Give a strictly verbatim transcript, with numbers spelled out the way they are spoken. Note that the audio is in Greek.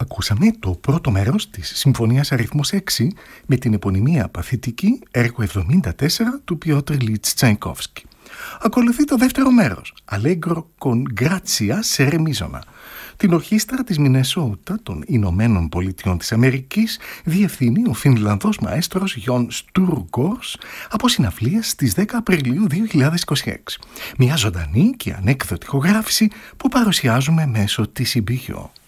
Ακούσαμε το πρώτο μέρος της Συμφωνίας Αριθμός έξι με την επωνυμία παθητική έργο εβδομήντα τέσσερα του Πιότρ Λιτς Τσαϊκόφσκι. Ακολουθεί το δεύτερο μέρος, Allegro con grazia se remizona. Την ορχήστρα της Μινεσότα των Ηνωμένων Πολιτειών της Αμερικής διευθύνει ο Φινλανδός μαέστρος Γιον Στουργκόρς από συναυλίες στις δέκα Απριλίου δύο χιλιάδες είκοσι έξι. Μια ζωντανή και ανέκδοτη ηχογράφηση που παρουσιάζουμε μέσω της Ιμπηγιό.